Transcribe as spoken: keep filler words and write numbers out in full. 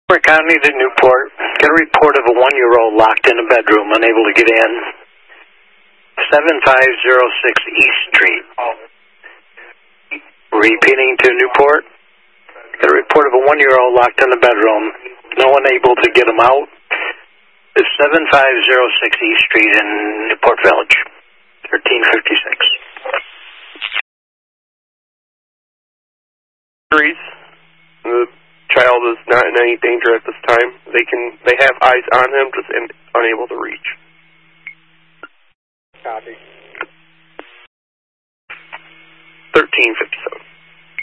We're County to Newport. Get a report of a one-year-old locked in a bedroom, unable to get in. seven five zero six East Street. Repeating to Newport. Get a report of a one-year-old locked in the bedroom. No one able to get him out. It's seven five zero six East Street in Newport Village. thirteen fifty-six. Streets. The child is not in any danger at this time. They can, they have eyes on him, just in, unable to reach. Copy. thirteen fifty-seven.